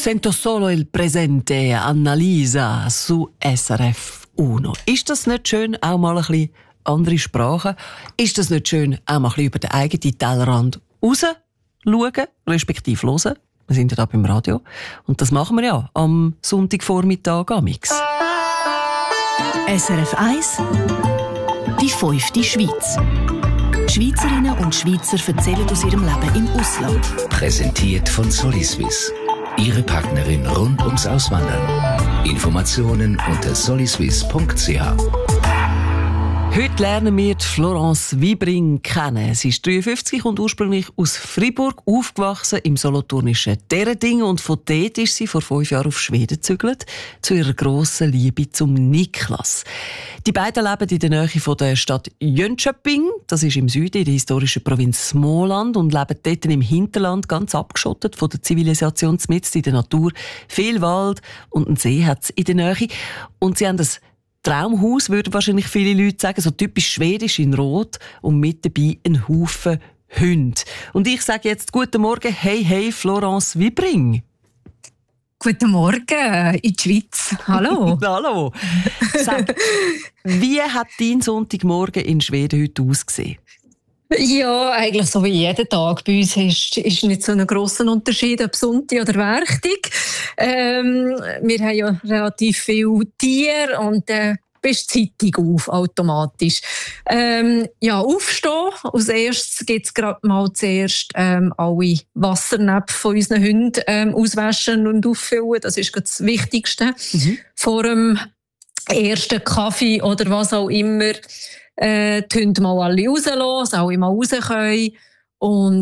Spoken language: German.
Sento solo il presente, Annalisa, su SRF 1. Ist das nicht schön, auch mal ein bisschen andere Sprachen? Ist das nicht schön, auch mal ein bisschen über den eigenen Tellerrand raus schauen, respektive hören? Wir sind ja da beim Radio. Und das machen wir ja am Sonntagvormittag amix. SRF 1, die 5. Schweiz. Schweizerinnen und Schweizer erzählen aus ihrem Leben im Ausland. Präsentiert von Soliswiss. Ihre Partnerin rund ums Auswandern. Informationen unter soliswiss.ch. Heute lernen wir die Florence Wibring kennen. Sie ist 53 und ursprünglich aus Fribourg, aufgewachsen im solothurnischen Dereding, und von dort ist sie vor 5 Jahren auf Schweden gezügelt, zu ihrer grossen Liebe zum Niklas. Die beiden leben in der Nähe von der Stadt Jönköping, das ist im Süden in der historischen Provinz Småland, und leben dort im Hinterland, ganz abgeschottet von der Zivilisation, mitten in der Natur. Viel Wald und einen See hat es in der Nähe. Und sie haben das Traumhaus, würden wahrscheinlich viele Leute sagen, so typisch schwedisch in Rot, und mit dabei ein Haufen Hunde. Und ich sage jetzt guten Morgen, hey Florence Wibring. Guten Morgen in die Schweiz. Hallo. Hallo. Sag, wie hat dein Sonntagmorgen in Schweden heute ausgesehen? Ja, eigentlich so wie jeden Tag. Bei uns ist nicht so ein grosser Unterschied, ob Sonntag oder Werktag. Wir haben ja relativ viele Tiere und bist Zeitung auf, automatisch. Aufstehen. Als erstes gibt es gerade mal zuerst alle Wassernäpfe von unseren Hunden auswaschen und auffüllen. Das ist das Wichtigste. Vor dem ersten Kaffee oder was auch immer. Die Hunde mal alle rauslassen, dass alle mal raus können. Und